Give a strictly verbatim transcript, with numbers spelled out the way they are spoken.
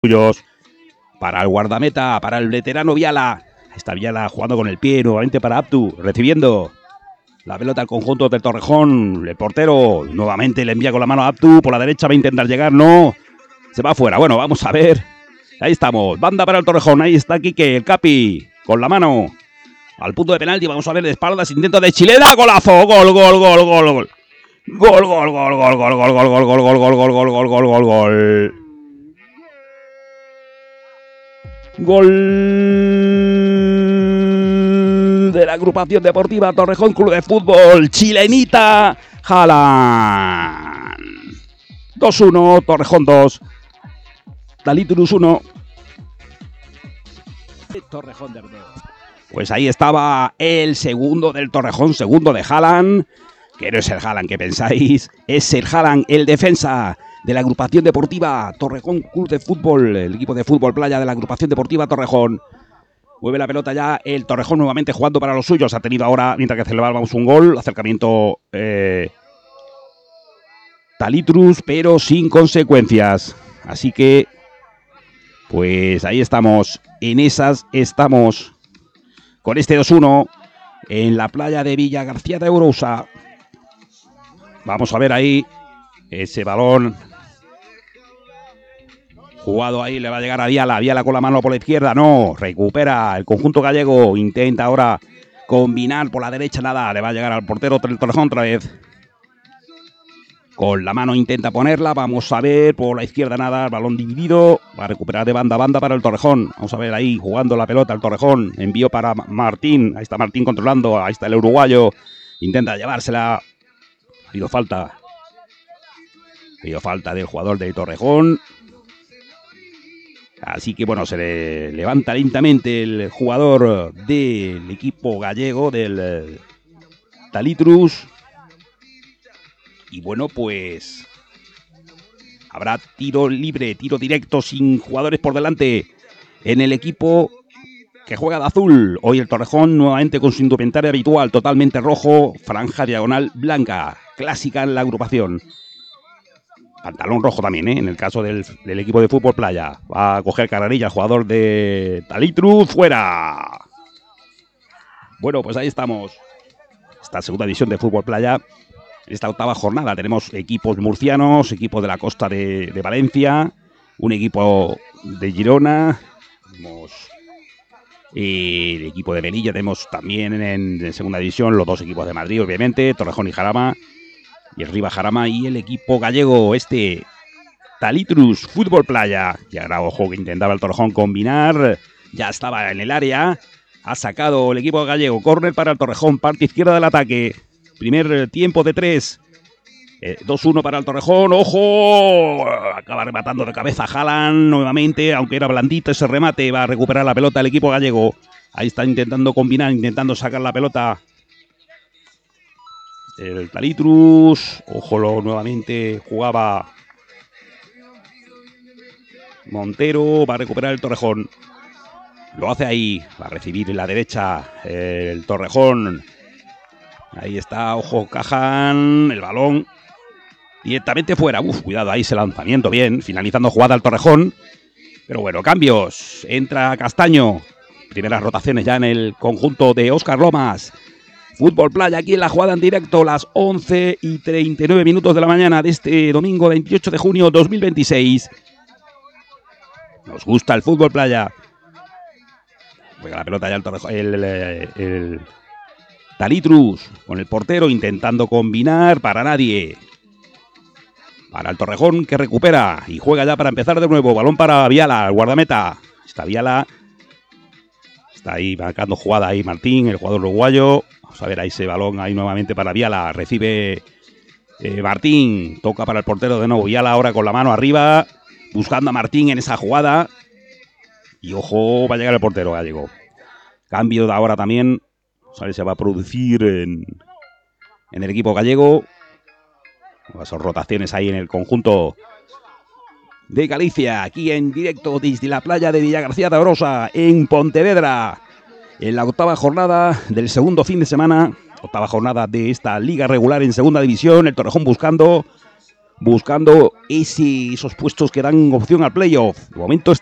suyos. Para el guardameta, para el veterano Viala. Está Viala jugando con el pie nuevamente para Abdu, recibiendo la pelota al conjunto del Torrejón. El portero nuevamente le envía con la mano a Abdu. Por la derecha va a intentar llegar, no. Se va afuera. Bueno, vamos a ver. Ahí estamos. Banda para el Torrejón. Ahí está Quique, el Capi, con la mano al punto de penalti. Vamos a ver de espaldas. Intento de Chilena. Golazo. Gol, gol, gol, gol, gol. Gol, gol, gol, gol, gol, gol, gol, gol, gol, gol, gol, gol, gol, gol, gol, gol, gol. Gol de la agrupación deportiva Torrejón Club de Fútbol. Chilenita Haaland. dos uno, Torrejón dos. Talitrus uno. Torrejón de Ardeo. Pues ahí estaba el segundo del Torrejón, segundo de Haaland. Que no es el Haaland que pensáis, es el Haaland, el defensa de la agrupación deportiva Torrejón Club de Fútbol, el equipo de fútbol playa de la agrupación deportiva Torrejón. Mueve la pelota ya el Torrejón nuevamente jugando para los suyos. Ha tenido ahora, mientras que celebramos un gol, acercamiento eh, Talitrus, pero sin consecuencias. Así que, pues ahí estamos, en esas estamos, con este dos uno, en la playa de Villa García de Ourousa. Vamos a ver ahí ese balón jugado ahí, le va a llegar a Viala. Viala con la mano por la izquierda, no, recupera el conjunto gallego. Intenta ahora combinar por la derecha, nada, le va a llegar al portero del Torrejón otra vez. Con la mano intenta ponerla, vamos a ver, por la izquierda nada, el balón dividido. Va a recuperar de banda a banda para el Torrejón. Vamos a ver ahí, jugando la pelota el Torrejón. Envío para Martín, ahí está Martín controlando, ahí está el uruguayo. Intenta llevársela. Ha habido falta. Ha habido falta del jugador del Torrejón. Así que bueno, se le levanta lentamente el jugador del equipo gallego, del Talitrus. Y bueno, pues habrá tiro libre, tiro directo sin jugadores por delante en el equipo que juega de azul. Hoy el Torrejón nuevamente con su indumentaria habitual, totalmente rojo, franja diagonal blanca, clásica en la agrupación. Pantalón rojo también, ¿eh? En el caso del, del equipo de fútbol playa. Va a coger carrerilla el jugador de Talitrus, fuera. Bueno, pues ahí estamos. Esta segunda división de fútbol playa. En esta octava jornada tenemos equipos murcianos, equipos de la costa de, de Valencia, un equipo de Girona, tenemos el equipo de Melilla, tenemos también en, en segunda división los dos equipos de Madrid, obviamente, Torrejón y Jarama, y arriba Jarama, y el equipo gallego, este Talitrus Fútbol Playa. Y ahora, ojo, que intentaba el Torrejón combinar, ya estaba en el área, ha sacado el equipo gallego, córner para el Torrejón, parte izquierda del ataque. Primer tiempo de tres. Eh, dos uno para el Torrejón. ¡Ojo! Acaba rematando de cabeza Haaland nuevamente. Aunque era blandito ese remate. Va a recuperar la pelota el equipo gallego. Ahí está intentando combinar, intentando sacar la pelota el Talitrus. Ojo, lo, nuevamente jugaba Montero. Va a recuperar el Torrejón. Lo hace ahí. Va a recibir en la derecha el Torrejón. Ahí está, ojo, Cajan, el balón directamente fuera. Uf, cuidado, ahí ese lanzamiento, bien, finalizando jugada al Torrejón. Pero bueno, cambios, entra Castaño. Primeras rotaciones ya en el conjunto de Óscar Lomas. Fútbol Playa aquí en la jugada en directo, las once y treinta y nueve minutos de la mañana de este domingo veintiocho de junio dos mil veintiséis. Nos gusta el Fútbol Playa. Juega la pelota ya el Torrejón, el... el, el Talitrus con el portero intentando combinar, para nadie. Para el Torrejón que recupera y juega ya para empezar de nuevo. Balón para Viala, el guardameta. Está Viala. Está ahí marcando jugada ahí Martín, el jugador uruguayo. Vamos a ver ahí ese balón ahí nuevamente para Viala. Recibe eh, Martín. Toca para el portero de nuevo. Viala ahora con la mano arriba. Buscando a Martín en esa jugada. Y ojo, va a llegar el portero gallego. Cambio de ahora también. A ver, se va a producir en, en el equipo gallego. Son rotaciones ahí en el conjunto de Galicia. Aquí en directo desde la playa de Villa García de Ourousa, en Pontevedra. En la octava jornada del segundo fin de semana. Octava jornada de esta liga regular en segunda división. El Torrejón buscando buscando ese, esos puestos que dan opción al playoff. De momento